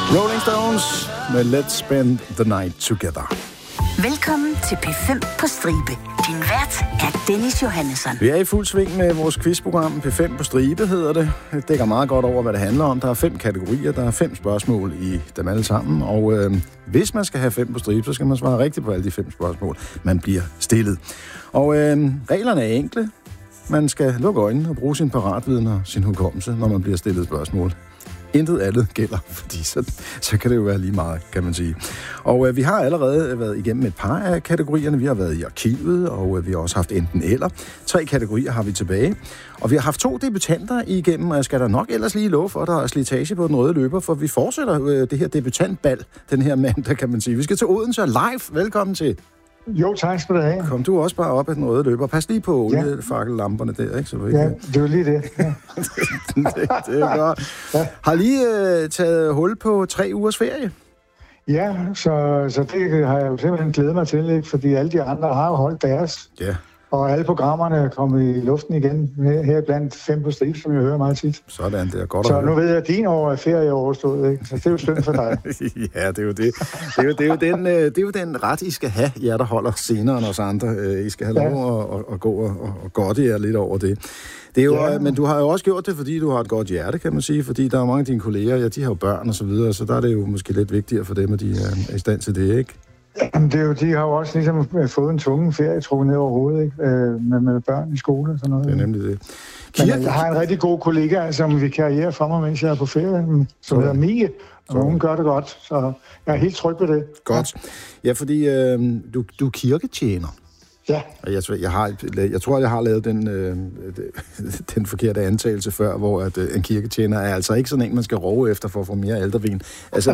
Rolling Stones med Let's Spend the Night Together. Velkommen til P5 på stribe. Din vært er Dennis Johannesson. Vi er i fuld sving med vores quizprogram. P5 på stribe hedder det. Det dækker meget godt over, hvad det handler om. Der er 5 kategorier, der er 5 spørgsmål i dem alle sammen. Og hvis man skal have 5 på stribe, så skal man svare rigtigt på alle de 5 spørgsmål, man bliver stillet. Og reglerne er enkle. Man skal lukke øjnene og bruge sin paratviden og sin hukommelse, når man bliver stillet spørgsmål. Intet andet gælder, fordi så kan det jo være lige meget, kan man sige. Og vi har allerede været igennem et par af kategorierne. Vi har været i arkivet, og vi har også haft enten eller. 3 kategorier har vi tilbage. Og vi har haft 2 debutanter igennem, og jeg skal da nok ellers lige love for, at der er slitage på den røde løber, for vi fortsætter det her debutantbal den her mandag, kan man sige. Vi skal til Odense live. Velkommen til. Jo, tak skal du have. Kom du også bare op af den røde løber. Pas lige på oliefakkellamperne der, ikke? Så vi ja, det var lige det. Ja. det er godt. Ja. Har lige taget hul på 3 ugers ferie? Ja, så det har jeg jo simpelthen glædet mig til, ikke? Fordi alle de andre har jo holdt deres. Ja. Og alle programmerne er kommet i luften igen, her blandt 5 på stribe, som jeg hører meget tit. Sådan, det er godt så at høre. nu ved jeg, at din år er ferie overstået, ikke? Så det er jo synd for dig. Ja, det er jo det. Det er jo den ret, I skal have, jer der holder senere end os andre. I skal have lov at gå og godte jer lidt over det. Det er jo, men du har jo også gjort det, fordi du har et godt hjerte, kan man sige. Fordi der er mange af dine kolleger, de har jo børn og så videre, så der er det jo måske lidt vigtigere for dem, at de er i stand til det, ikke? Jamen, det er jo, de har jo også ligesom fået en tvungen ferie trukket ned over hovedet, ikke? Med børn i skole og sådan noget. Det er nemlig det. Men jeg har en rigtig god kollega, som vikarierer for mig, mens jeg er på ferie, som hedder Mie, og hun gør det godt, så jeg er helt tryg på det. Godt. Ja, fordi du er kirketjener. Ja. Jeg tror, jeg har lavet den forkerte antagelse før, hvor at en kirketjener er altså ikke sådan en, man skal råbe efter for at få mere aldervin. Altså,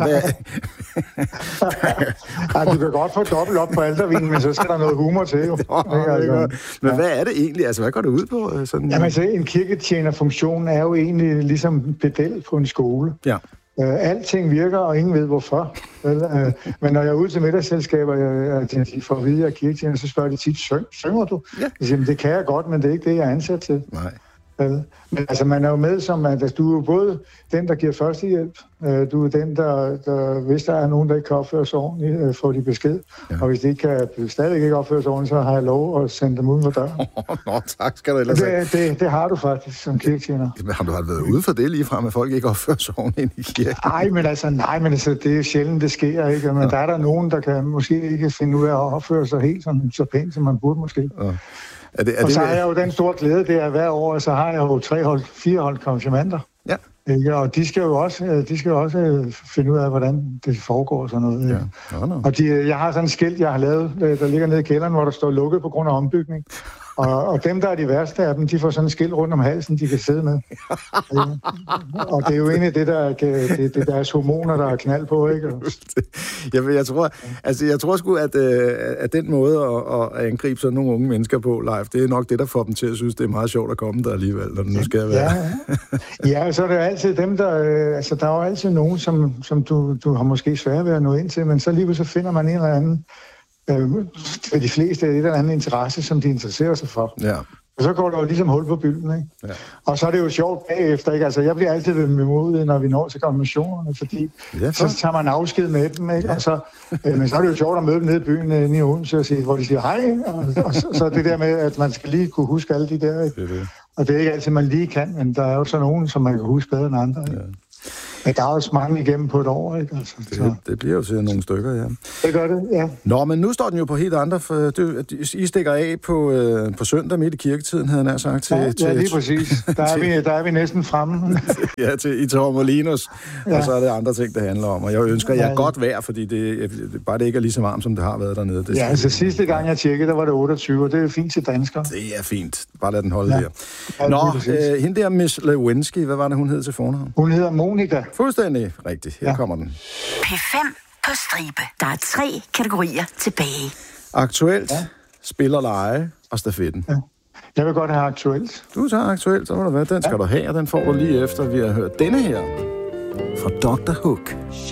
du kan godt få dobbelt op på aldervin, men så skal der noget humor til, jo. Men hvad er det egentlig? Altså, hvad går det ud på? Sådan... Jamen, altså, en kirketjenerfunktion er jo egentlig ligesom pedel på en skole. Ja. Alting virker, og ingen ved hvorfor. Men når jeg er ude til middagsselskaber, de får at vide, at jeg er kirketjener, så spørger de tit, synger du? Ja. Jeg siger, det kan jeg godt, men det er ikke det, jeg er ansat til. Nej. Men altså, man er jo med som, at du er jo både den, der giver førstehjælp, du er den, der hvis der er nogen, der ikke kan opføre sig ordentligt, får de besked. Ja. Og hvis de stadig ikke opføre sig ordentligt, så har jeg lov at sende dem uden for døren. Nå, tak skal du ellers have. Det har du faktisk som kirketjener. Men har du været ude for det lige frem, at folk ikke opfører sig ordentligt i kirken? Nej, men altså, det er sjældent, det sker, ikke? Men der er der nogen, der kan måske ikke finde ud af at opføre sig helt så pænt, som man burde måske. Ja. Og så har jeg jo den store glæde, det er hver år, så har jeg jo 4 hold konfirmander. Ja. Ikke? Og de skal jo også finde ud af, hvordan det foregår og sådan noget. Ja. Og jeg har sådan et skilt, jeg har lavet, der ligger nede i kælderen, hvor der står lukket på grund af ombygning. Og dem, der er de værste af dem, de får sådan et skilt rundt om halsen, de kan sidde med. Og det er jo egentlig det, det er deres hormoner, der er knald på, ikke? Jeg tror sgu, at den måde at angribe sådan nogle unge mennesker på live, det er nok det, der får dem til at synes, det er meget sjovt at komme der alligevel, når det nu skal være. Ja, så er det altid dem, der er jo altid nogen, som du har måske svært ved at nå ind til, men så alligevel så finder man en eller anden, de fleste er et eller andet interesse, som de interesserer sig for. Ja. Og så går der jo ligesom hul på bylden, ikke? Ja. Og så er det jo sjovt bagefter, ikke? Altså, jeg bliver altid vemodig, når vi når til konfirmationerne, fordi så tager man afsked med dem, ikke? Ja. Og så, men så er det jo sjovt at møde dem nede i byen i Odense, hvor de siger hej, og så det der med, at man skal lige kunne huske alle de der, ikke? Det. Og det er ikke altid, man lige kan, men der er jo så nogen, som man kan huske bedre end andre, ikke? Ja. Men der er også mange igennem på et år, ikke? Altså, det bliver jo til nogle stykker, ja. Det gør det, ja. Nå, men nu står den jo på helt andre, for I stikker af på søndag midt i kirketiden, havde jeg sagt. Ja, lige præcis. Der er vi næsten fremme. Ja, i Torremolinos, og så er det andre ting, det handler om. Og jeg ønsker jer godt vejr, fordi bare det ikke er lige så varmt, som det har været dernede. Ja, altså sidste gang jeg tjekkede, der var det 28, og det er fint til danskere. Det er fint. Bare lad den holde der. Nå, hende der Miss Lewinsky, hvad var det, hun hed til fornavn? Hun hedder Monika. Fuldstændig rigtigt. Her kommer den. P5 på stribe. Der er 3 kategorier tilbage. Aktuelt, spillerleje og stafetten. Ja. Jeg vil godt have aktuelt. Du tager aktuelt, så må det være. Den skal du have, og den får du lige efter, vi har hørt denne her fra Dr. Hook.